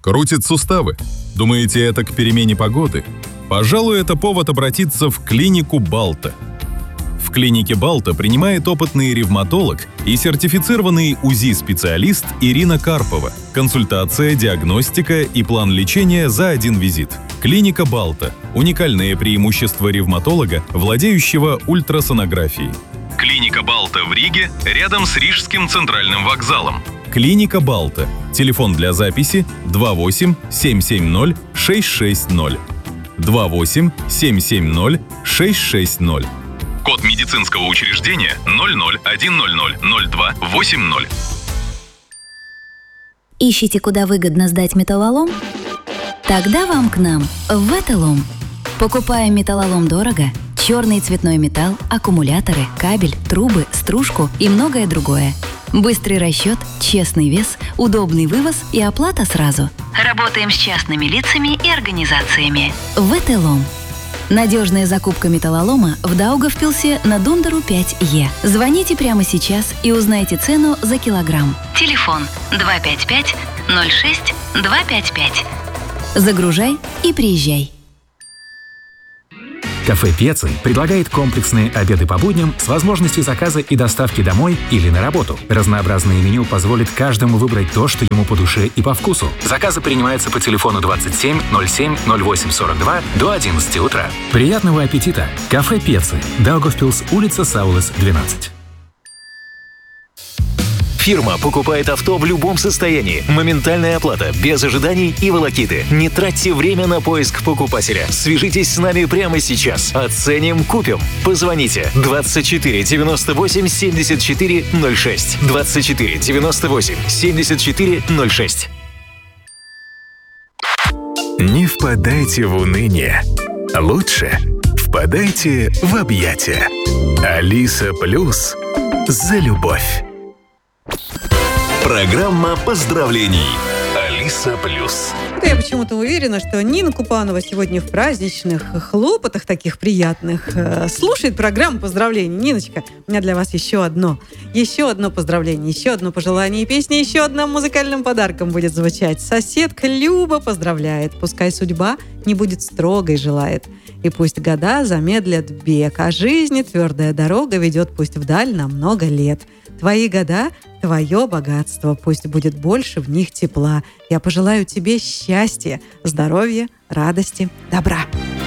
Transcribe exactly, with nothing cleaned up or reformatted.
Крутит суставы? Думаете, это к перемене погоды? Пожалуй, это повод обратиться в клинику Балта. В клинике Балта принимает опытный ревматолог и сертифицированный УЗИ-специалист Ирина Карпова. Консультация, диагностика и план лечения за один визит. Клиника Балта – уникальное преимущество ревматолога, владеющего ультрасонографией. Клиника Балта в Риге, рядом с Рижским центральным вокзалом. Клиника Балта. Телефон для записи два восемь семь семь ноль шесть шесть ноль. два восемь семь семь ноль шесть шесть ноль. Код медицинского учреждения ноль ноль один ноль ноль ноль два восемь ноль. Ищите, куда выгодно сдать металлолом? Тогда вам к нам, в Ветелом. Покупаем металлолом дорого, черный цветной металл, аккумуляторы, кабель, трубы, стружку и многое другое. Быстрый расчет, честный вес, удобный вывоз и оплата сразу. Работаем с частными лицами и организациями. Ветелом. Надежная закупка металлолома в Даугавпилсе на Дундеру пять Е. Звоните прямо сейчас и узнайте цену за килограмм. Телефон два пять пять ноль шесть два пять пять. Загружай и приезжай. Кафе Пьецци предлагает комплексные обеды по будням с возможностью заказа и доставки домой или на работу. Разнообразное меню позволит каждому выбрать то, что ему по душе и по вкусу. Заказы принимаются по телефону двадцать семь ноль семь ноль восемь сорок два до одиннадцати утра. Приятного аппетита! Кафе Пьецци. Даугавпилс, улица Саулес, двенадцать. Фирма покупает авто в любом состоянии. Моментальная оплата, без ожиданий и волокиты. Не тратьте время на поиск покупателя. Свяжитесь с нами прямо сейчас. Оценим, купим. Позвоните двадцать четыре девяносто восемь семьдесят четыре ноль шесть. двадцать четыре девяносто восемь семьдесят четыре ноль шесть. Не впадайте в уныние. Лучше впадайте в объятия. Алиса Плюс за любовь. Программа поздравлений. Алиса Плюс. Я почему-то уверена, что Нина Купанова сегодня в праздничных хлопотах таких приятных слушает программу поздравлений. Ниночка, у меня для вас еще одно. Еще одно поздравление, еще одно пожелание и песня, еще одним музыкальным подарком будет звучать. Соседка Люба поздравляет. Пускай судьба не будет строгой, желает. И пусть года замедлят бег, а жизни твердая дорога ведет пусть вдаль на много лет. Твои года – твое богатство, пусть будет больше в них тепла. Я пожелаю тебе счастья, здоровья, радости, добра.